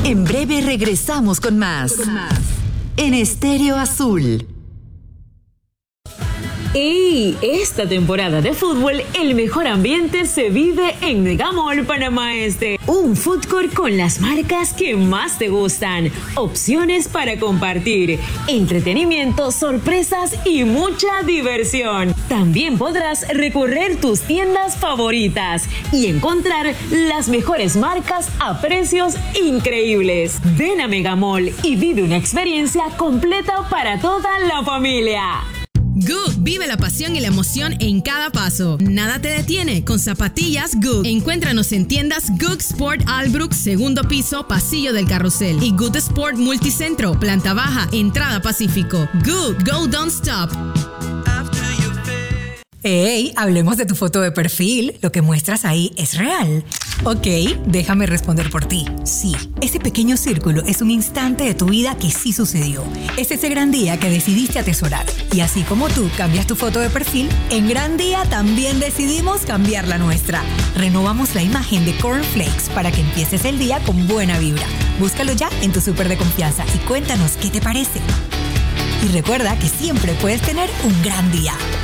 En breve regresamos con más. En Estéreo Azul. Y esta temporada de fútbol, el mejor ambiente se vive en Megamall Panamá Este. Un food court con las marcas que más te gustan, opciones para compartir, entretenimiento, sorpresas y mucha diversión. También podrás recorrer tus tiendas favoritas y encontrar las mejores marcas a precios increíbles. Ven a Megamall y vive una experiencia completa para toda la familia. Goog, vive la pasión y la emoción en cada paso. Nada te detiene con zapatillas Goog. Encuéntranos en tiendas Goog Sport Albrook, segundo piso, pasillo del Carrusel. Y Good Sport Multicentro, planta baja, entrada Pacífico. Goog, go don't stop. Hey, hablemos de tu foto de perfil. Lo que muestras ahí es real. Ok, déjame responder por ti. Sí, ese pequeño círculo es un instante de tu vida que sí sucedió. Es ese gran día que decidiste atesorar. Y así como tú cambias tu foto de perfil, en Gran Día también decidimos cambiar la nuestra. Renovamos la imagen de Cornflakes para que empieces el día con buena vibra. Búscalo ya en tu súper de confianza y cuéntanos qué te parece. Y recuerda que siempre puedes tener un gran día.